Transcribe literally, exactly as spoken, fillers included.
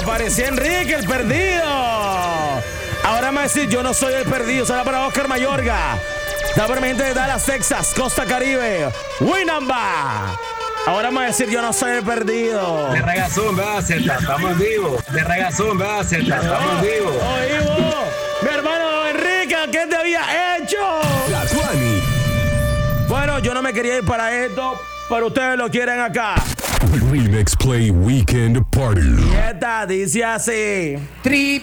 parecía Enrique, el perdido. Ahora me va a decir, yo no soy el perdido. Será para Oscar Mayorga. Está para mi gente de Dallas, Texas, Costa Caribe. Winamba. Ahora me va a decir, yo no soy el perdido. De regazón, ¿verdad, Z? Estamos en vivo. De regazón, ¿verdad, Z? Estamos en vivo. Oímos. Mi hermano Enrique, ¿qué te había hecho? La Tuani. Bueno, yo no me quería ir para esto, pero ustedes lo quieren acá. Remix Play Weekend Party. Y esta dice así. Tri